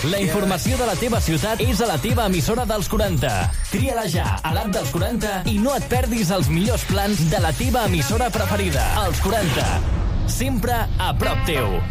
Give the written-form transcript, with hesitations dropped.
La informació de la teva ciutat és a la teva emissora dels 40. Tria-la ja a l'app dels 40 i no et perdis els millors plans de la teva emissora preferida. Els 40. Sempre a prop teu.